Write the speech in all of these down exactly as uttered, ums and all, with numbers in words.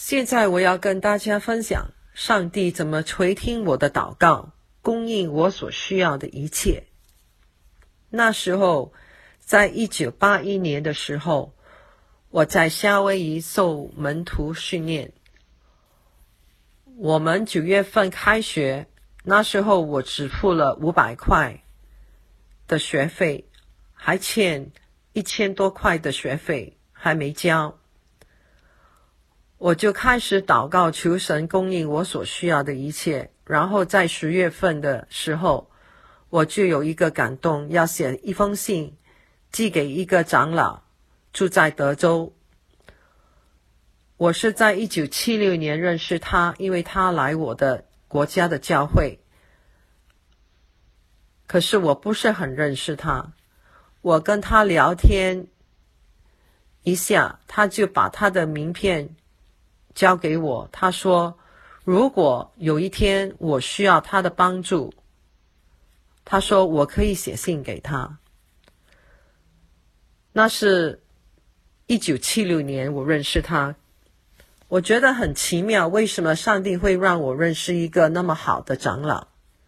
现在我要跟大家分享上帝怎么垂听我的祷告，供应我所需要的一切。那时候在一九八一年的时候，我在夏威夷受门徒训练。我们九月份开学，那时候我只付了五百块的学费，还欠一千多块的学费还没交。我就开始祷告，求神供应我所需要的一切。然后在十月份的时候，我就有一个感动，要写一封信寄给一个长老，住在德州。我是在一九七六年认识他，因为他来我的国家的教会，可是我不是很认识他。我跟他聊天一下，他就把他的名片交给我，他说如果有一天我需要他的帮助，他说我可以写信给他。那是一九七六年我认识他。我觉得很奇妙，为什么上帝会让我认识一个那么好的长老。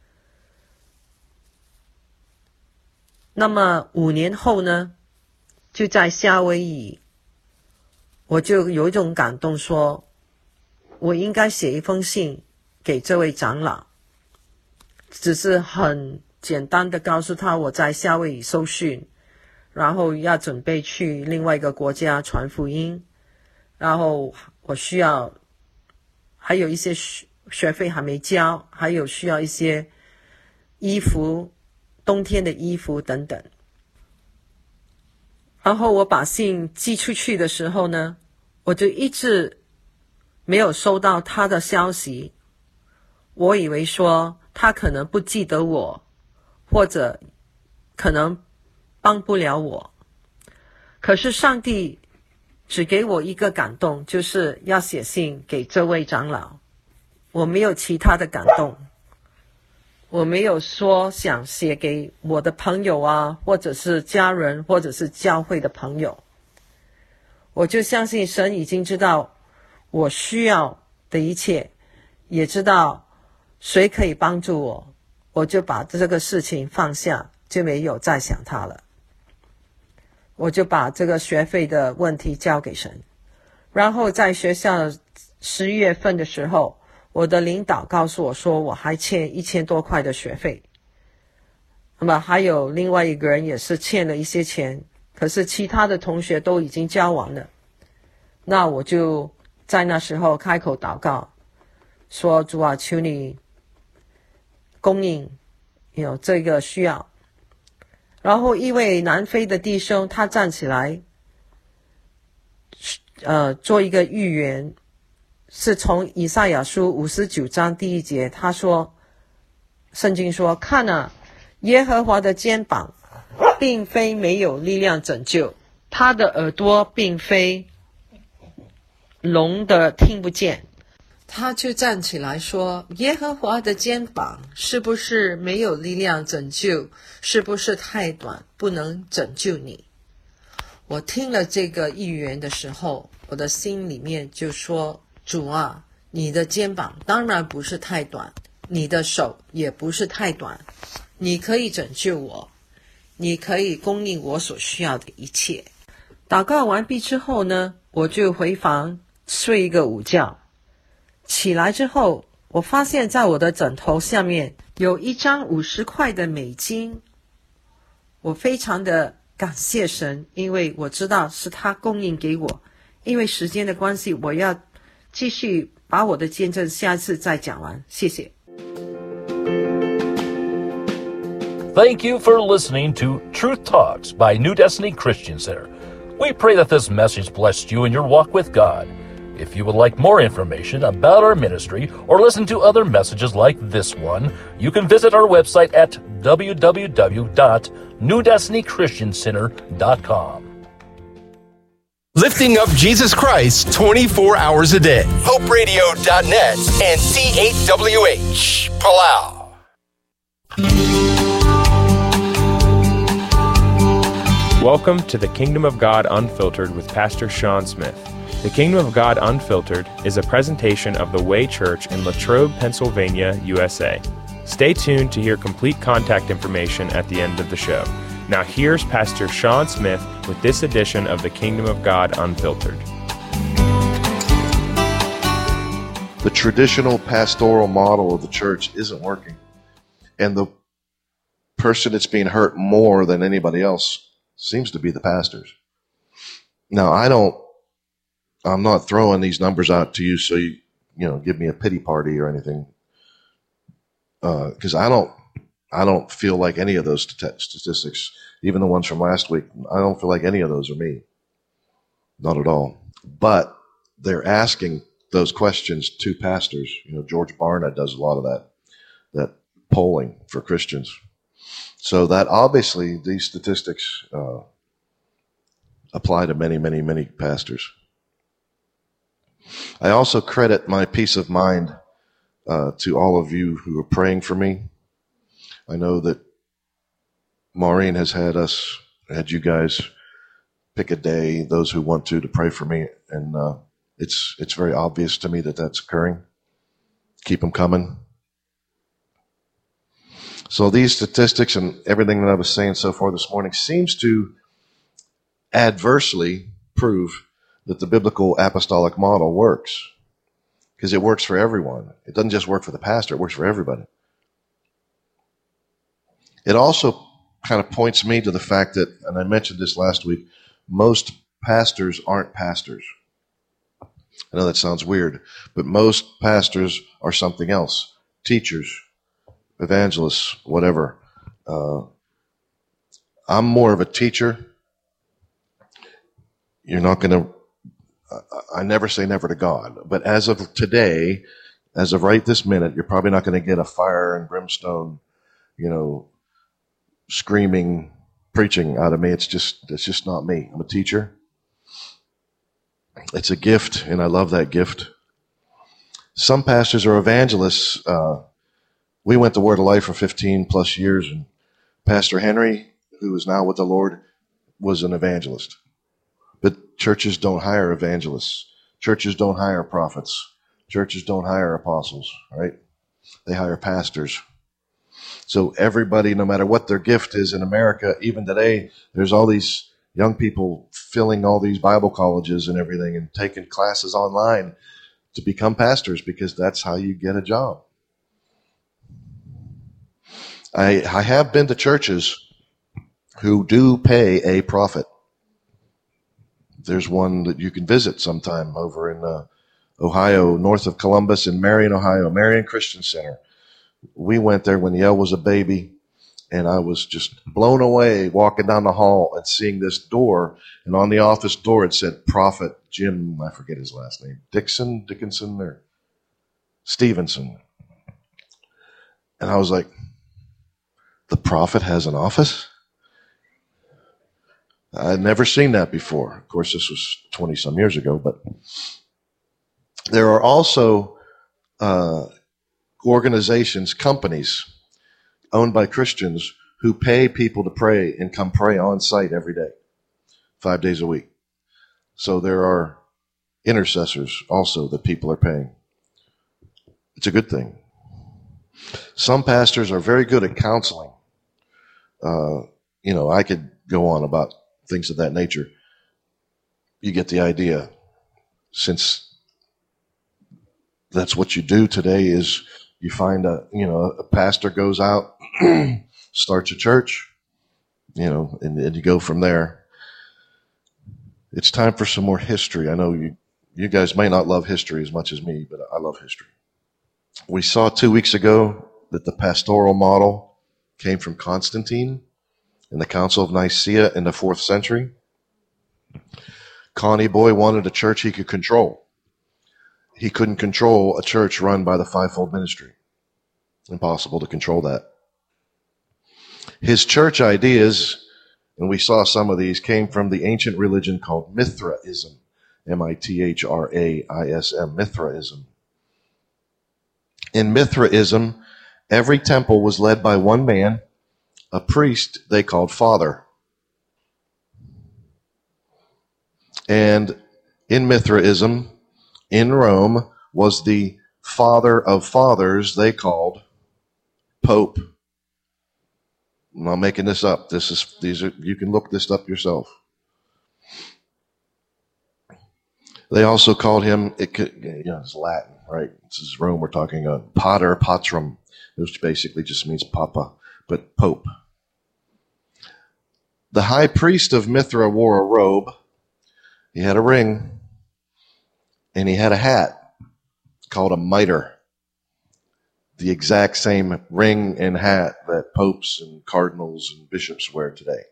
那么五年后呢，就在夏威夷，我就有一种感动，说我应该写一封信给这位长老，只是很简单的告诉他我在夏威夷受训，然后要准备去另外一个国家传福音，然后我需要还有一些学费还没交，还有需要一些衣服，冬天的衣服等等。然后我把信寄出去的时候呢，我就一直没有收到他的消息。我以为说他可能不记得我，或者可能帮不了我。可是上帝只给我一个感动，就是要写信给这位长老。我没有其他的感动，我没有说想写给我的朋友啊，或者是家人，或者是教会的朋友。我就相信神已经知道我需要的一切，也知道谁可以帮助我，我就把这个事情放下，就没有再想他了。我就把这个学费的问题交给神。然后在学校十月份的时候，我的领导告诉我说我还欠一千多块的学费。那么还有另外一个人也是欠了一些钱，可是其他的同学都已经交完了。那我就在那时候开口祷告，说主啊，求你供应有这个需要。然后一位南非的弟兄他站起来呃，做一个预言，是从以赛亚书五十九章第一节，他说圣经说，看啊，耶和华的肩膀并非没有力量拯救，他的耳朵并非聋的听不见。他就站起来说，耶和华的肩膀是不是没有力量拯救，是不是太短不能拯救你？我听了这个预言的时候，我的心里面就说，主啊，你的肩膀当然不是太短，你的手也不是太短，你可以拯救我，你可以供应我所需要的一切。祷告完毕之后呢，我就回房睡一个午觉。起来之后，我发现在我的枕头下面有一张五十块的美金。我非常的感谢神，因为我知道是他供应给我。因为时间的关系，我要继续把我的见证下次再讲完。谢谢。 Thank you for listening to Truth Talks by New Destiny Christian Center. We pray that this message blessed you in your walk with God. If you would like more information about our ministry or listen to other messages like this one, you can visit our website at w w w dot new destiny christian center dot com. Lifting up Jesus Christ twenty-four hours a day. hope radio dot net and C eight W H, Palau. Welcome to the Kingdom of God Unfiltered with Pastor Sean Smith. The Kingdom of God Unfiltered is a presentation of the Way Church in Latrobe, Pennsylvania, U S A. Stay tuned to hear complete contact information at the end of the show. Now here's Pastor Sean Smith with this edition of the Kingdom of God Unfiltered. The traditional pastoral model of the church isn't working. And the person that's being hurt more than anybody else seems to be the pastors. Now, I don't, I'm not throwing these numbers out to you so you, you know, give me a pity party or anything. Because uh, I don't, I don't feel like any of those st- statistics, even the ones from last week, I don't feel like any of those are me. Not at all. But they're asking those questions to pastors. You know, George Barna does a lot of that, that polling for Christians. So that obviously these statistics uh, apply to many, many, many pastors. I also credit my peace of mind uh, to all of you who are praying for me. I know that Maureen has had us, had you guys pick a day, those who want to, to pray for me. And uh, it's it's very obvious to me that that's occurring. Keep them coming. So these statistics and everything that I was saying so far this morning seems to adversely prove that the biblical apostolic model works. Because it works for everyone. It doesn't just work for the pastor, it works for everybody. It also kind of points me to the fact that, and I mentioned this last week, most pastors aren't pastors. I know that sounds weird, but most pastors are something else. Teachers, evangelists, whatever. Uh, I'm more of a teacher. You're not going to, I never say never to God, but as of today, as of right this minute, you're probably not going to get a fire and brimstone, you know, screaming, preaching out of me. It's just, it's just not me. I'm a teacher. It's a gift, and I love that gift. Some pastors are evangelists. Uh, we went to Word of Life for fifteen plus years, and Pastor Henry, who is now with the Lord, was an evangelist. But churches don't hire evangelists. Churches don't hire prophets. Churches don't hire apostles, right? They hire pastors. So everybody, no matter what their gift is in America, even today, there's all these young people filling all these Bible colleges and everything and taking classes online to become pastors because that's how you get a job. I, I have been to churches who do pay a prophet. There's one that you can visit sometime over in uh, Ohio, north of Columbus in Marion, Ohio, Marion Christian Center. We went there when Yale was a baby, and I was just blown away walking down the hall and seeing this door. And on the office door, it said Prophet Jim, I forget his last name, Dixon, Dickinson, or Stevenson. And I was like, the prophet has an office? I'd never seen that before. Of course, this was twenty-some years ago, but there are also uh, organizations, companies owned by Christians who pay people to pray and come pray on site every day, five days a week. So there are intercessors also that people are paying. It's a good thing. Some pastors are very good at counseling. Uh, you know, I could go on about things of that nature. You get the idea. Since that's what you do today is you find a, you know, a pastor goes out, starts a church, you know, and, and you go from there. It's time for some more history. I know you, you guys may not love history as much as me, but I love history. We saw two weeks ago that the pastoral model came from Constantine in the Council of Nicaea in the fourth century. Connie Boy wanted a church he could control. He couldn't control a church run by the fivefold ministry. Impossible to control that. His church ideas, and we saw some of these, came from the ancient religion called Mithraism. M I T H R A I S M, Mithraism. In Mithraism, every temple was led by one man, a priest they called father. And in Mithraism, in Rome, was the father of fathers they called Pope. I'm not making this up. This is these are you can look this up yourself. They also called him, it could, you know, it's Latin, right? This is Rome. We're talking a pater patrum, which basically just means papa, but Pope. The high priest of Mithra wore a robe. He had a ring, and he had a hat called a mitre. The exact same ring and hat that popes and cardinals and bishops wear today.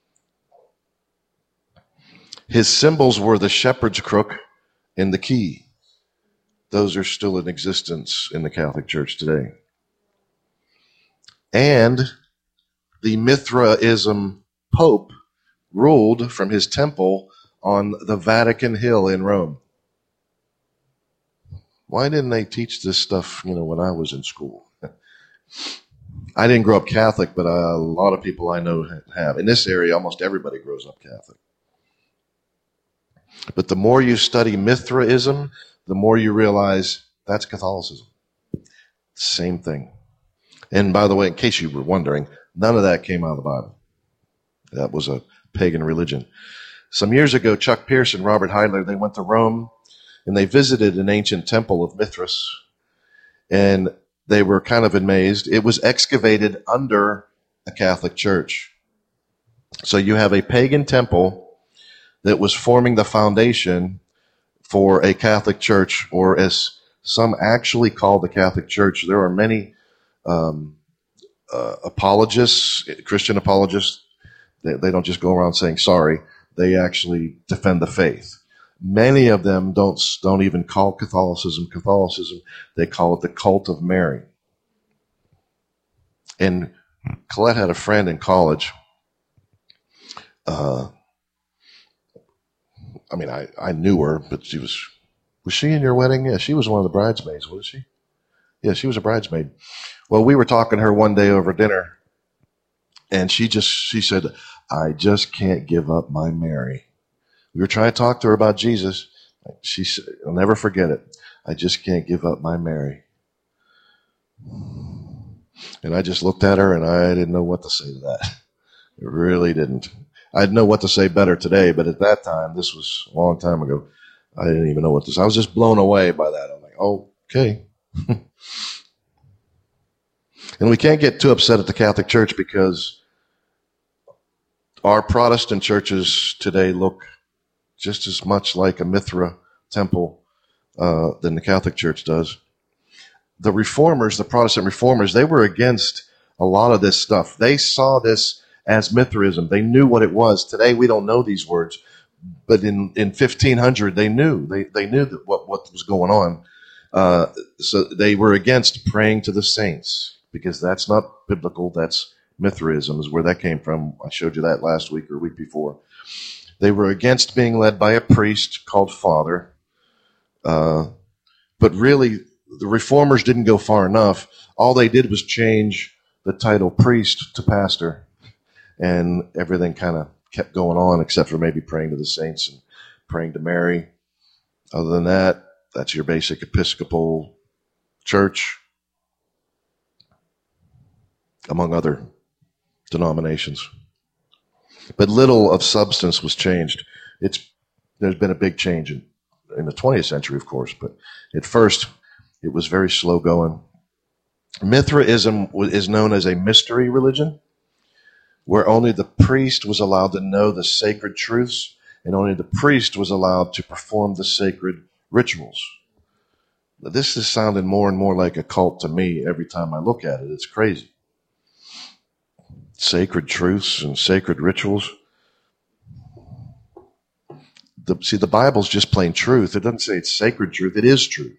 His symbols were the shepherd's crook and the key. Those are still in existence in the Catholic Church today. And the Mithraism Pope ruled from his temple on the Vatican Hill in Rome. Why didn't they teach this stuff, you know, when I was in school? I didn't grow up Catholic, but a lot of people I know have. In this area, almost everybody grows up Catholic. But the more you study Mithraism, the more you realize that's Catholicism. Same thing. And by the way, in case you were wondering, none of that came out of the Bible. That was a pagan religion. Some years ago, Chuck Pierce and Robert Heidler, they went to Rome and they visited an ancient temple of Mithras. And they were kind of amazed. It was excavated under a Catholic church. So you have a pagan temple that was forming the foundation for a Catholic church, or as some actually call the Catholic Church. There are many um, uh, apologists, Christian apologists. They, they don't just go around saying sorry. They actually defend the faith. Many of them don't don't even call Catholicism Catholicism. They call it the cult of Mary. And Colette had a friend in college. Uh, I mean, I, I knew her, but she was, was she in your wedding? Yeah, she was one of the bridesmaids, wasn't she? Yeah, she was a bridesmaid. Well, we were talking to her one day over dinner, and she just, she said, I just can't give up my Mary. We were trying to talk to her about Jesus. She said, I'll never forget it. I just can't give up my Mary. And I just looked at her, and I didn't know what to say to that. I really didn't. I'd know what to say better today, but at that time, this was a long time ago, I didn't even know what to say. I was just blown away by that. I'm like, oh, okay. And we can't get too upset at the Catholic Church because our Protestant churches today look just as much like a Mithra temple uh, than the Catholic Church does. The Reformers, the Protestant Reformers, they were against a lot of this stuff. They saw this as Mithraism. They knew what it was. Today we don't know these words, but in, in fifteen hundred they knew. They they knew that what, what was going on. Uh, so they were against praying to the saints because that's not biblical. That's Mithraism is where that came from. I showed you that last week or week before. They were against being led by a priest called Father. Uh, but really, the Reformers didn't go far enough. All they did was change the title priest to pastor. And everything kind of kept going on except for maybe praying to the saints and praying to Mary. Other than that, that's your basic Episcopal church, among other denominations. But little of substance was changed. It's there's been a big change in, in the twentieth century, of course, but at first it was very slow going. Mithraism is known as a mystery religion, where only the priest was allowed to know the sacred truths, and only the priest was allowed to perform the sacred rituals. Now, this is sounding more and more like a cult to me every time I look at it. It's crazy. Sacred truths and sacred rituals. The, see, the Bible's just plain truth. It doesn't say it's sacred truth. It is truth.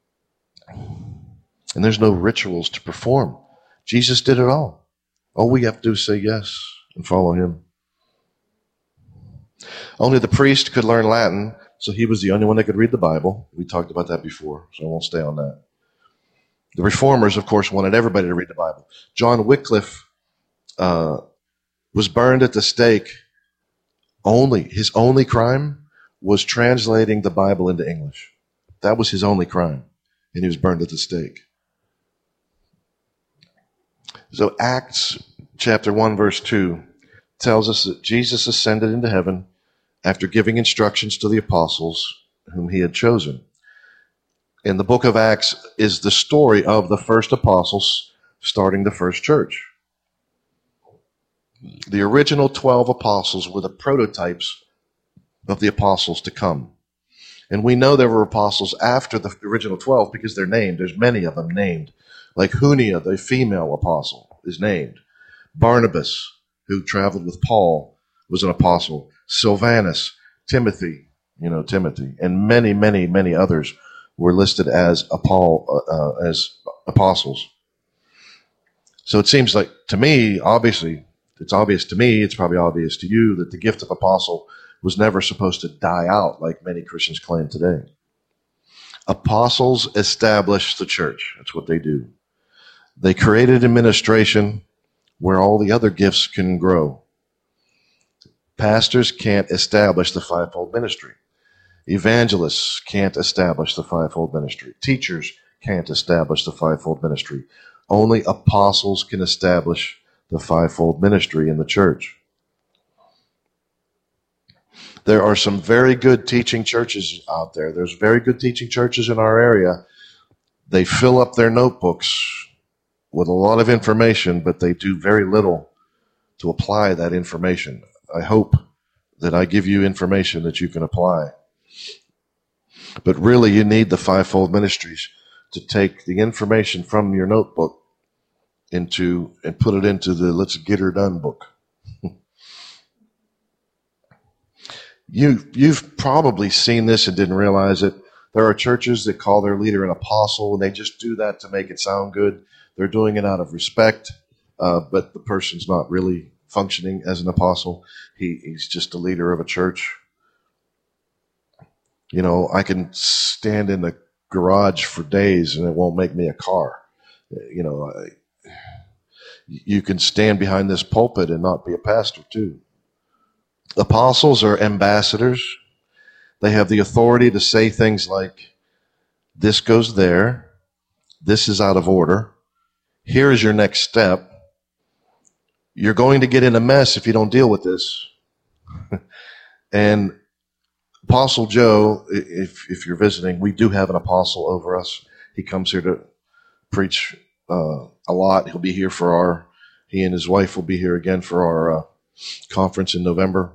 And there's no rituals to perform. Jesus did it all. All we have to do is say yes and follow him. Only the priest could learn Latin, so he was the only one that could read the Bible. We talked about that before, so I won't stay on that. The Reformers, of course, wanted everybody to read the Bible. John Wycliffe uh, was burned at the stake. Only his only crime was translating the Bible into English. That was his only crime, and he was burned at the stake. So Acts chapter one, verse two tells us that Jesus ascended into heaven after giving instructions to the apostles whom he had chosen. In the book of Acts is the story of the first apostles starting the first church. The original twelve apostles were the prototypes of the apostles to come. And we know there were apostles after the original twelve because they're named. There's many of them named. Like Junia, the female apostle, is named. Barnabas, who traveled with Paul, was an apostle. Silvanus, Timothy, you know, Timothy, and many, many, many others were listed as, Paul, uh, as apostles. So it seems like, to me, obviously, it's obvious to me, it's probably obvious to you, that the gift of apostle was never supposed to die out like many Christians claim today. Apostles establish the church. That's what they do. They created administration where all the other gifts can grow. Pastors can't establish the fivefold ministry. Evangelists can't establish the fivefold ministry. Teachers can't establish the fivefold ministry. Only apostles can establish the fivefold ministry in the church. There are some very good teaching churches out there. There's very good teaching churches in our area. They fill up their notebooks with a lot of information, but they do very little to apply that information. I hope that I give you information that you can apply. But really, you need the fivefold ministries to take the information from your notebook into and put it into the Let's Get Her Done book. you, you've probably seen this and didn't realize it. There are churches that call their leader an apostle, and they just do that to make it sound good. They're doing it out of respect, uh, but the person's not really functioning as an apostle. He, he's just a leader of a church. You know, I can stand in the garage for days and it won't make me a car. You know, I, you can stand behind this pulpit and not be a pastor too. Apostles are ambassadors. They have the authority to say things like, this goes there, this is out of order, here is your next step, you're going to get in a mess if you don't deal with this. And Apostle Joe, if if you're visiting, we do have an apostle over us. He comes here to preach uh, a lot. He'll be here for our, he and his wife will be here again for our uh, conference in November.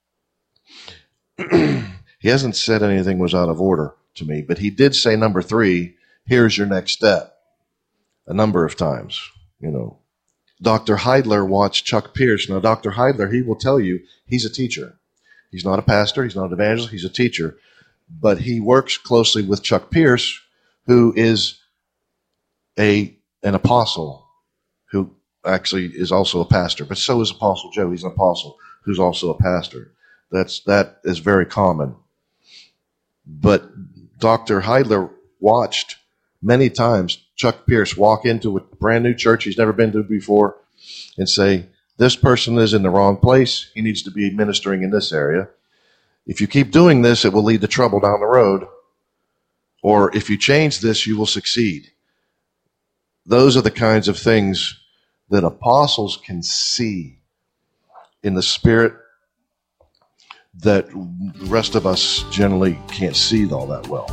He hasn't said anything was out of order to me, but he did say number three, here's your next step, a number of times, you know. Doctor Heidler watched Chuck Pierce. Now, Doctor Heidler, he will tell you he's a teacher. He's not a pastor. He's not an evangelist. He's a teacher. But he works closely with Chuck Pierce, who is a an apostle, who actually is also a pastor. But so is Apostle Joe. He's an apostle who's also a pastor. That's that is very common. But Doctor Heidler watched many times Chuck Pierce walk into a brand new church he's never been to before and say, this person is in the wrong place. He needs to be ministering in this area. If you keep doing this, it will lead to trouble down the road. Or if you change this, you will succeed. Those are the kinds of things that apostles can see in the spirit that the rest of us generally can't see all that well.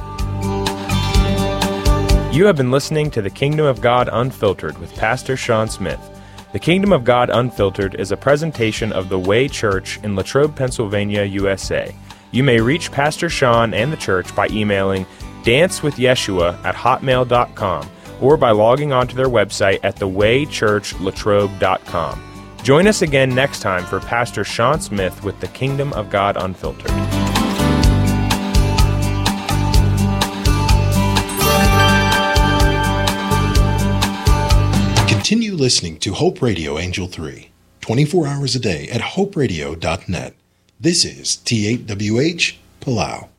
You have been listening to The Kingdom of God Unfiltered with Pastor Sean Smith. The Kingdom of God Unfiltered is a presentation of the Way Church in Latrobe, Pennsylvania, U S A. You may reach Pastor Sean and the church by emailing dancewithyeshua at hotmail dot com or by logging onto their website at the way church latrobe dot com. Join us again next time for Pastor Sean Smith with The Kingdom of God Unfiltered. Continue listening to Hope Radio Angel three, twenty-four hours a day at hope radio dot net. This is T eight W H, Palau.